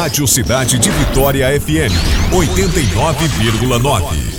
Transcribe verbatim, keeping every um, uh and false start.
Rádio Cidade de Vitória F M, oitenta e nove vírgula nove.